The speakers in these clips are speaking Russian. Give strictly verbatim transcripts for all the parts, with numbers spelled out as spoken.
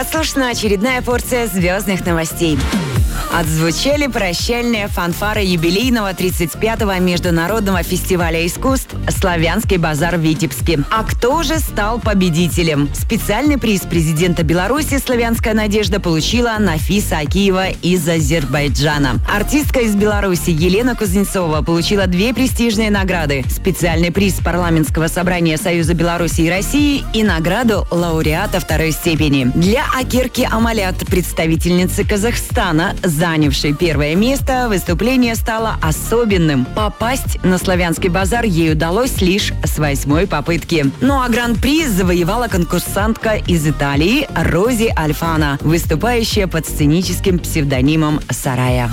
Слушна очередная порция звездных новостей. Отзвучали прощальные фанфары юбилейного тридцать пятого международного фестиваля искусств «Славянский базар» в Витебске. А кто же стал победителем? Специальный приз президента Беларуси «Славянская надежда» получила Нафиса Акиева из Азербайджана. Артистка из Беларуси Елена Кузнецова получила две престижные награды. Специальный приз парламентского собрания Союза Беларуси и России и награду лауреата второй степени. Для Акерки Амалят, представительницы Казахстана, занявшей первое место, выступление стало особенным. Попасть на Славянский базар ей удалось лишь с восьмой попытки. Ну а гран-при завоевала конкурсантка из Италии Рози Альфана, выступающая под сценическим псевдонимом Сарая.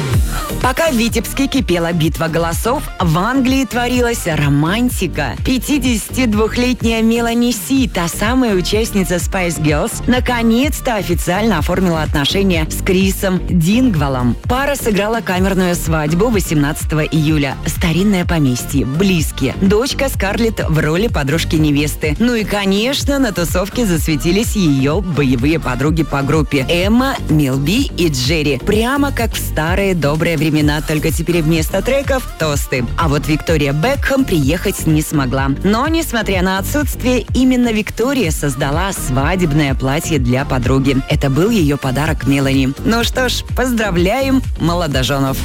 Пока в Витебске кипела битва голосов, в Англии творилась романтика. пятидесятидвухлетняя Мелани Си, та самая участница Spice Girls, наконец-то официально оформила отношения с Крисом Дингвалом. Пара сыграла камерную свадьбу восемнадцатого июля. Старинное поместье, близкие. Дочка Скарлетт в роли подружки невесты. Ну и, конечно, на тусовке засветились ее боевые подруги по группе Эмма, Милби и Джерри. Прямо как в старые добрые времена, только теперь вместо треков – тосты. А вот Виктория Бекхэм приехать не смогла. Но, несмотря на отсутствие, именно Виктория создала свадебное платье для подруги. Это был ее подарок Мелани. Ну что ж, поздравляем молодоженов.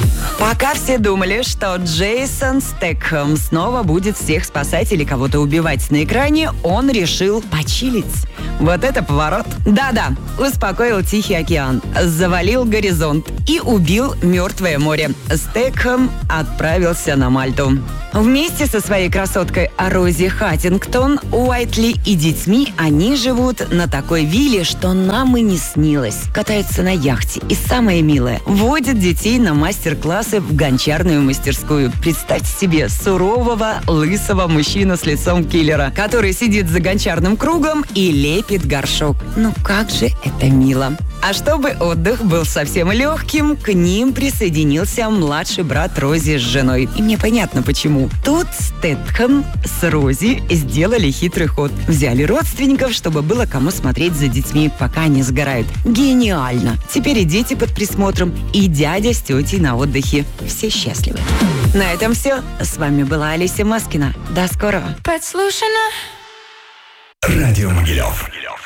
Пока все думали, что Джейсон Стэтхэм снова будет всех спасать или кого-то убивать на экране, он решил почилить. Вот это поворот. Да-да, успокоил Тихий океан, завалил горизонт и убил Мертвое море. Стэтхэм отправился на Мальту. Вместе со своей красоткой Рози Хаттингтон, Уайтли и детьми они живут на такой вилле, что нам и не снилось. Катаются на яхте и, самое милое, водят детей на мастер-классы в гончарную мастерскую. Представьте себе сурового, лысого мужчину с лицом киллера, который сидит за гончарным кругом и лепит горшок. Ну как же это мило. А чтобы отдых был совсем легким, к ним присоединился младший брат Рози с женой. И мне понятно почему. Тут Стэтхэм с Рози сделали хитрый ход. Взяли родственников, чтобы было кому смотреть за детьми, пока они сгорают. Гениально! Теперь и дети под присмотром, и дядя с тетей на отдыхе. Все счастливы. На этом все. С вами была Олеся Маскина. До скорого. Подслушано. Радио Могилев.